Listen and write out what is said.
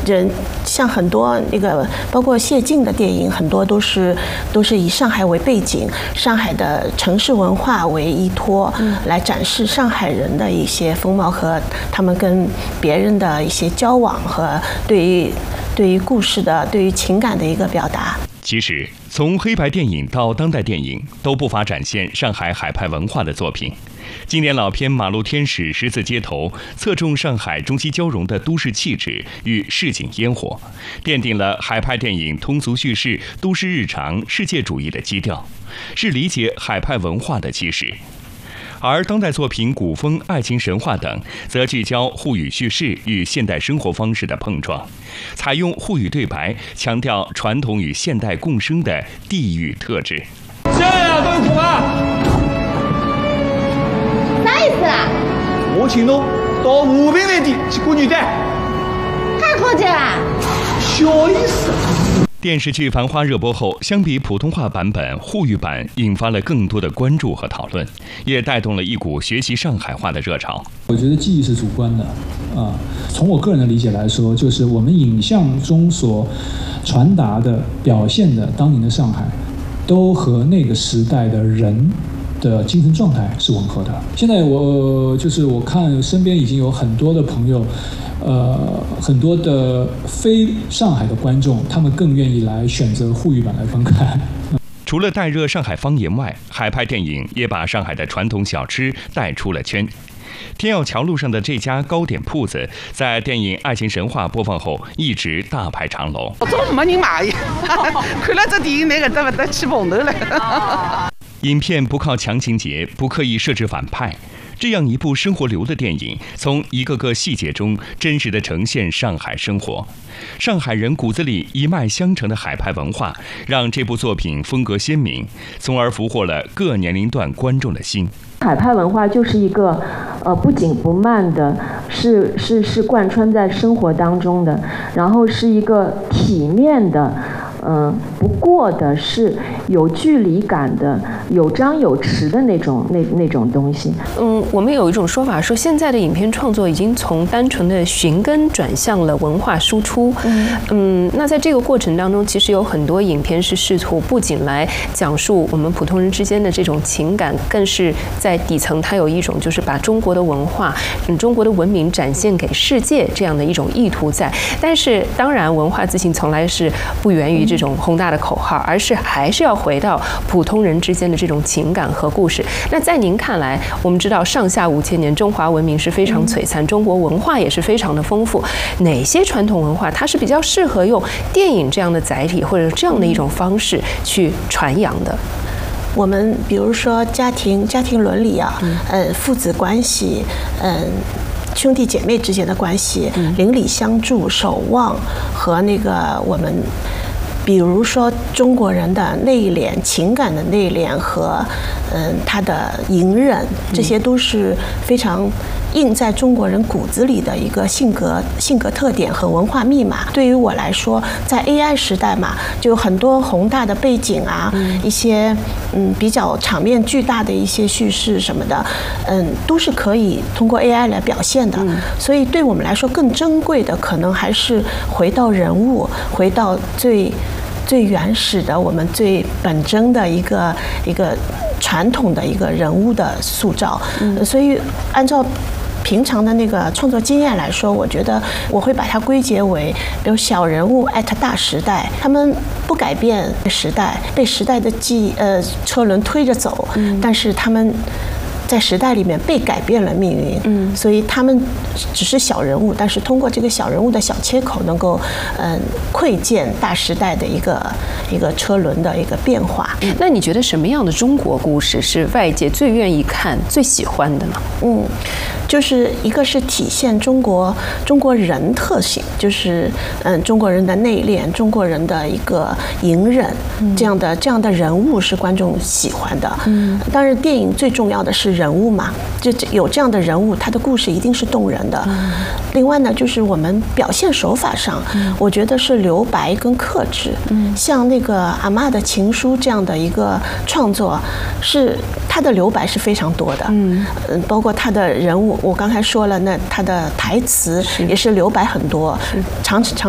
像很多那个包括谢晋的电影，很多都是以上海为背景，上海的城市文化为依托，来展示上海人的一些风貌和他们跟别人的一些交往和对于故事的、对于情感的一个表达。 其实，从黑白电影到当代电影，都不乏展现上海海派文化的作品。经典老片《马路天使》《十字街头》侧重上海中西交融的都市气质与市井烟火，奠定了海派电影通俗叙事、都市日常、世界主义的基调，是理解海派文化的基石。而当代作品古风、爱情神话等，则聚焦沪语叙事与现代生活方式的碰撞，采用沪语对白，强调传统与现代共生的地域特质。 这样都苦啊！ 啥意思啦？ 我请侬到和平饭店去过元旦。 太客气啦！ 小意思。 电视剧《繁花》热播后，相比普通话版本，沪语版引发了更多的关注和讨论，也带动了一股学习上海话的热潮。 我觉得记忆是主观的，从我个人的理解来说，就是我们影像中所传达的、表现的当年的上海，都和那个时代的人的精神状态是吻合的。现在我看身边已经有很多的朋友。很多的非上海的观众，他们更愿意来选择沪语版来观看。 除了带热上海方言外，海派电影也把上海的传统小吃带出了圈。天耀桥路上的这家糕点铺子，在电影《爱情神话》播放后，一直大排长龙。 总没人买，看了这电影，那个得不得起蓬头了？ 影片不靠强情节，不刻意设置反派。这样一部生活流的电影，从一个个细节中真实地呈现上海生活，上海人骨子里一脉相承的海派文化，让这部作品风格鲜明，从而俘获了各年龄段观众的心。 海派文化就是一个不紧不慢的，是贯穿在生活当中的，然后是一个体面的。不过的是有距离感的、有张有弛的那种东西。 我们有一种说法说，现在的影片创作已经从单纯的寻根转向了文化输出。那在这个过程当中，其实有很多影片是试图不仅来讲述我们普通人之间的这种情感，更是在底层它有一种就是把中国的文化、中国的文明展现给世界这样的一种意图在。但是当然，文化自信从来是不源于这种宏大的口号，而是还是要回到普通人之间的这种情感和故事。那在您看来，我们知道上下5000年中华文明是非常璀璨，中国文化也是非常的丰富。哪些传统文化它是比较适合用电影这样的载体或者这样的一种方式去传扬的？ 我们比如说家庭伦理啊，父子关系，兄弟姐妹之间的关系，邻里相助、守望和那个我们。比如说中国人的内敛、情感的内敛和他的隐忍，这些都是非常印在中国人骨子里的一个性格特点和文化密码。对于我来说，在 AI 时代嘛，就有很多宏大的背景啊，一些比较场面巨大的一些叙事什么的，都是可以通过 AI 来表现的。所以对我们来说，更珍贵的可能还是回到人物，回到最原始的、我们最本真的一个传统的一个人物的塑造。所以按照平常的那个创作经验来说，我觉得我会把它归结为，比如小人物大时代，他们不改变时代，被时代的车轮推着走，但是他们在时代里面被改变了命运，所以他们只是小人物，但是通过这个小人物的小切口，能够窥见大时代的一个车轮的一个变化。 那你觉得什么样的中国故事是外界最愿意看、最喜欢的呢？ 就是一个是体现中国人特性，就是中国人的内敛，中国人的一个隐忍，这样的人物是观众喜欢的。当然，电影最重要的是人物嘛，就有这样的人物，他的故事一定是动人的。另外呢，就是我们表现手法上，我觉得是留白跟克制。像那个阿嬷的情书这样的一个创作，是他的留白是非常多的。包括他的人物，我刚才说了，那他的台词也是留白很多，常